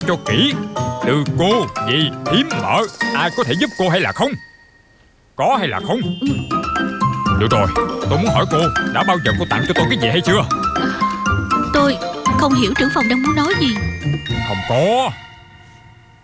cho kỹ. Từ cô, dì, thím, mợ, ai có thể giúp cô hay là không? Có hay là không? Được rồi, tôi muốn hỏi cô, đã bao giờ cô tặng cho tôi cái gì hay chưa? Tôi không hiểu trưởng phòng đang muốn nói gì. Không có.